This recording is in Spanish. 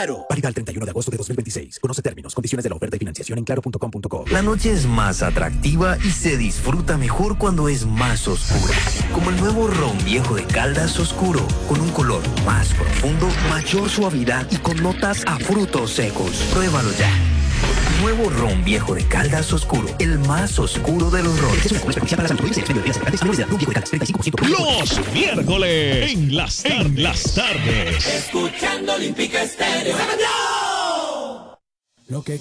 Claro. Válido al 31 de agosto de 2026. Conoce términos, condiciones de la oferta y financiación en claro.com.co. La noche es más atractiva y se disfruta mejor cuando es más oscura. Como el nuevo ron viejo de Caldas Oscuro, con un color más profundo, mayor suavidad y con notas a frutos secos. Pruébalo ya. Nuevo ron viejo de Caldas Oscuro, el más oscuro de los rones. Los miércoles en las tardes. Escuchando Olímpica Estéreo. Lo que